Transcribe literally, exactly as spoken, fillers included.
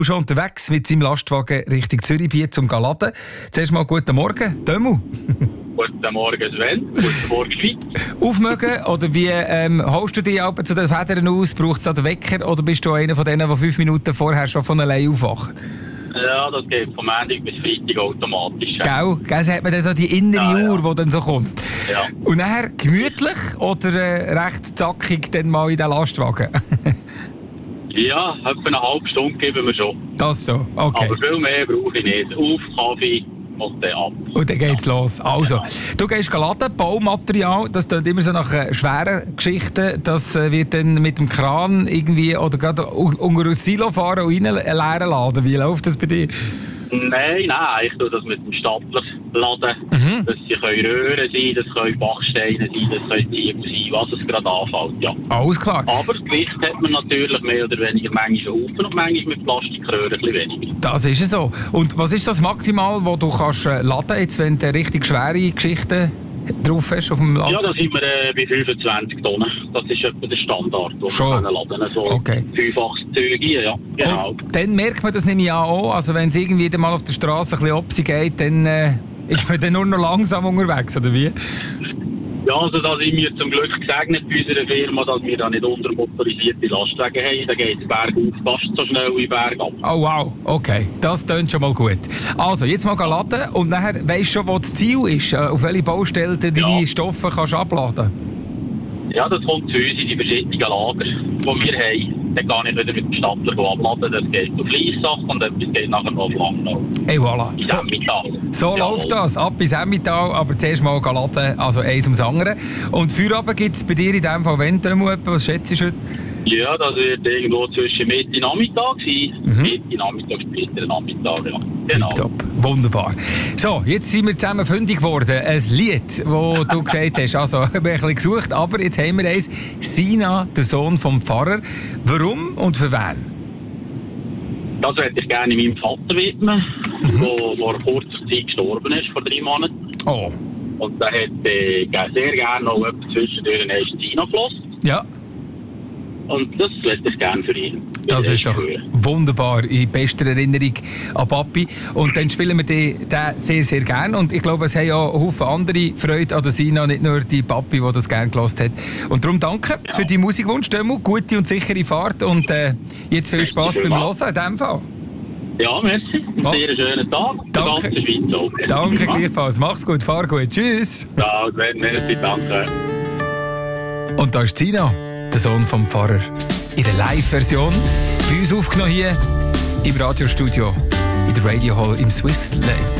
Schon unterwegs mit seinem Lastwagen Richtung Zürichbiet zum Laden. Zuerst mal guten Morgen, Dömu. Guten Morgen, Sven. Guten Morgen, Schweiz. Aufmögen oder wie ähm, holst du dich ab zu den Federn aus? Braucht es da den Wecker oder bist du einer von denen, der fünf Minuten vorher schon von allein aufwacht? Ja, das geht von Montag bis Freitag automatisch. Gell? Gell, so hat man dann so die innere Ja, ja. Uhr, die dann so kommt. Ja. Und nachher gemütlich oder äh, recht zackig dann mal in den Lastwagen? Ja, etwa eine halbe Stunde geben wir schon. Das so, okay. Aber viel mehr brauche ich nicht. Auf, Kaffee und dann ab. Und dann geht's ja. los. Also, Genau. du gehst laden, Baumaterial, das klingt immer so nach äh, schweren Geschichten. Das äh, wird dann mit dem Kran irgendwie oder gerade un- unter ein Silo fahren und rein äh, leeren laden. Wie läuft das bei dir? Nein, nein, ich tue das mit dem Stapler laden. Mhm. Das können Röhren sein, das können Bachsteine sein, das können Ziegel sein, was es gerade anfällt, ja. Alles klar. Aber das Gewicht hat man natürlich mehr oder weniger manchmal Haufen und manchmal mit Plastikröhren ein bisschen weniger. Das ist es so. Und was ist das Maximal, wo du kannst äh, laden, jetzt, wenn du richtig schwere Geschichten drauf hast auf dem Laden? Ja, da sind wir äh, bei fünfundzwanzig Tonnen. Das ist etwa der Standard, den Schon. wir laden. So Okay. Fünfachszüge, ja, genau. Und dann merkt man das nämlich auch. Also wenn es irgendwie dann mal auf der Straße ein bisschen obsi geht, dann äh, ist man dann nur noch langsam unterwegs, oder wie? Ja, also da sind wir zum Glück gesegnet bei unserer Firma, dass wir da nicht untermotorisierte Lastwagen haben. Da geht es bergauf fast so schnell wie bergab. Oh wow, okay, das klingt schon mal gut. Also, jetzt mal laden und nachher weisst du schon, wo das Ziel ist, äh, auf welche Baustelle du deine Ja. Stoffe kannst abladen. Ja, das kommt zu uns in die verschiedenen Lager, die wir haben. Dann kann ich wieder mit dem Stapler abladen. Das geht auf Liessach und etwas geht nachher noch auf Langnau. Ey, voilà. In So, Emmental. so Jawohl. läuft das, ab bis Emmental, aber zuerst mal laden, also eins ums andere. Und Feierabend gibt es bei dir in dem Fall, wenn du was schätzt du heute? Ja, das wird irgendwo zwischen Mitte und Nachmittag sein. Mhm. Mitte, Nachmittag, später Nachmittag, ja. Genau. Tipptopp, wunderbar. So, jetzt sind wir zusammen fündig geworden. Ein Lied, das du gesagt hast, also ich habe ein bisschen gesucht, aber jetzt haben wir eins. Sina, der Sohn vom Pfarrer. Warum und für wen? Das würde ich gerne meinem Vater widmen, der Mhm. vor kurzer Zeit gestorben ist, vor drei Monaten. Oh, Und der hat äh, sehr gerne noch etwas zwischendurch eine Sina gehört. ja. Und das würde ich gerne für ihn. Das ist doch hören. wunderbar, in bester Erinnerung an Papi. Und dann spielen wir den, den sehr, sehr gerne. Und ich glaube, es haben ja Haufen andere Freude an der Sina, nicht nur die Papi, die das gerne gehört hat. Und darum danke Ja. für die Musikwunsch, Dömu. Gute und sichere Fahrt. Und äh, jetzt viel Merci Spass beim vielmals. Hören in diesem Fall. Ja, merci. Einen Mach- sehr schönen Tag. Danke. Die ganze Schweiz auch. Danke gleichfalls. Mach's gut, fahr gut. Tschüss. Ja, merci, danke. Und da ist Sina, der Sohn vom Pfarrer. In der Live-Version. Bei uns aufgenommen hier im Radiostudio in der Radio Hall im Swiss Lane.